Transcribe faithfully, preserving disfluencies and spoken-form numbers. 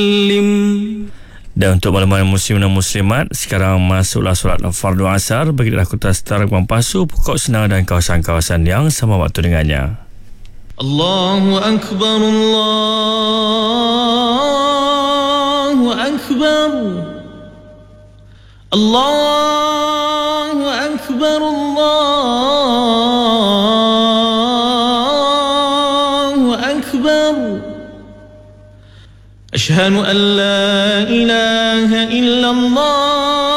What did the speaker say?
Dan untuk malam-malam muslim dan muslimat, sekarang masuklah solat fardu asar bagi daerah Kota Setara, Kuala Pasu, Pokok Senang dan kawasan-kawasan yang sama waktu dengannya. Allahu Akbar, Allahu Akbar, Allahu Akbar, Allahu Akbar. Ashhadu an la ilaha illallah